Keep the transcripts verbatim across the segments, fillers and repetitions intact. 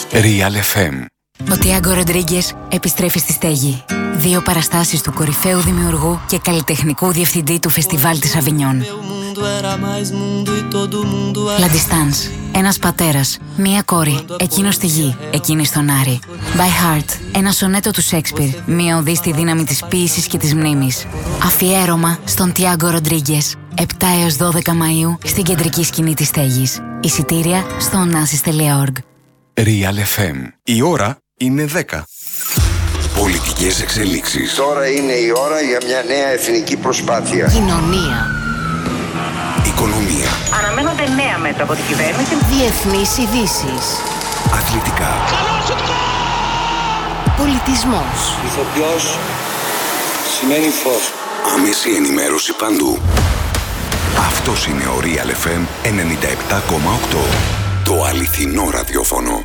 Real εφ εμ. Ο Τιάγκο Ροντρίγκες επιστρέφει στη στέγη. Δύο παραστάσεις του κορυφαίου δημιουργού και καλλιτεχνικού διευθυντή του Φεστιβάλ της Αβινιόν. La Distance. Ένας πατέρας, μία κόρη, εκείνος στη γη, εκείνη στον Άρη. By Heart. Ένα σονέτο του Σέξπιρ, μία οδή στη δύναμη της ποίησης και της μνήμης. Αφιέρωμα στον Τιάγκο Ροντρίγκες. επτά έως δώδεκα Μαΐου στην κεντρική σκηνή της στέγης. Εισιτήρια στο onassis τελεία org. Real εφ εμ. Η ώρα είναι δέκα. Πολιτικές εξελίξεις. Τώρα είναι η ώρα για μια νέα εθνική προσπάθεια. Κοινωνία. Οικονομία. Αναμένονται νέα μέτρα από την κυβέρνηση. Διεθνείς ειδήσεις. Αθλητικά. Πολιτισμός. Ηθοποιός σημαίνει φως. Άμεση ενημέρωση παντού. Αυτός είναι ο Real εφ εμ ενενήντα επτά κόμμα οκτώ. Το αληθινό ραδιόφωνο.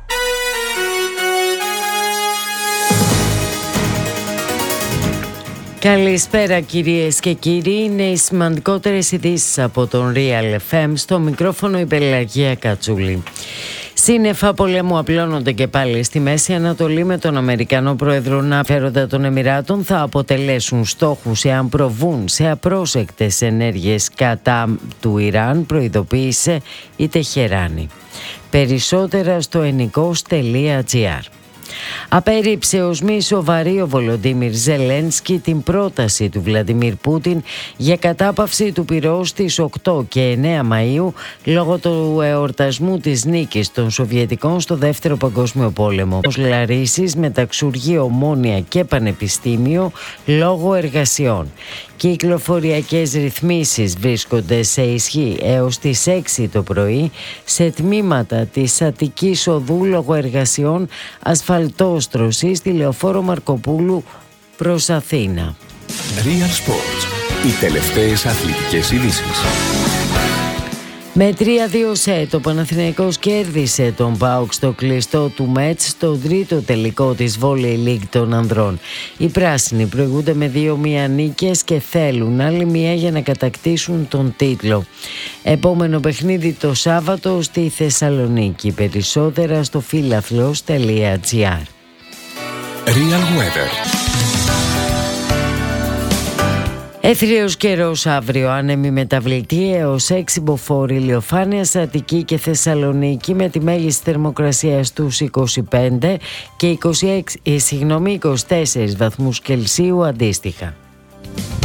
Καλησπέρα κυρίες και κύριοι, είναι οι σημαντικότερες ειδήσεις από τον Real εφ εμ, στο μικρόφωνο η Πελαγία Κατσούλη. Σύννεφα πολέμου απλώνονται και πάλι στη Μέση Ανατολή, με τον Αμερικανό πρόεδρο να φέροντα των Εμιράτων θα αποτελέσουν στόχους εάν προβούν σε απρόσεκτες ενέργειες κατά του Ιράν, προειδοποίησε η Τεχεράνη. Περισσότερα στο ενικός τελεία τζι άρ. Απέρριψε ως μη σοβαρή ο Βολοντίμιρ Ζελένσκι την πρόταση του Βλαντιμίρ Πούτιν για κατάπαυση του πυρός στις οκτώ και εννέα Μαΐου λόγω του εορτασμού της νίκης των Σοβιετικών στο Δεύτερο Παγκόσμιο Πόλεμο. Ως Λαρίσεις, Μεταξουργείο, Ομόνια και Πανεπιστήμιο λόγω εργασιών. Κυκλοφοριακές ρυθμίσεις βρίσκονται σε ισχύ έως τις έξι το πρωί σε τμήματα της Αττικής Οδού λόγω εργασιών ασφαλτόστρωση στη Λεωφόρο Μαρκοπούλου προς Αθήνα. Real Sports. Οι τελευταίες αθλητικές ειδήσεις. Με τρία δύο σετ ο Παναθηναϊκός κέρδισε τον ΠΑΟΚ στο κλειστό του Μέτς στο τρίτο τελικό της Volley League των ανδρών. Οι πράσινοι προηγούνται με δύο μία νίκες και θέλουν άλλη μία για να κατακτήσουν τον τίτλο. Επόμενο παιχνίδι το Σάββατο στη Θεσσαλονίκη. Περισσότερα στο φίλαθλος τελεία τζι άρ. Real Weather. Έθριος καιρός αύριο, άνεμη μεταβλητή έως έξι μποφόρ, ηλιοφάνεια σε Αττική και Θεσσαλονίκη με τη μέγιστη θερμοκρασία στους είκοσι πέντε και είκοσι έξι, συγγνώμη, είκοσι τέσσερις βαθμούς Κελσίου αντίστοιχα.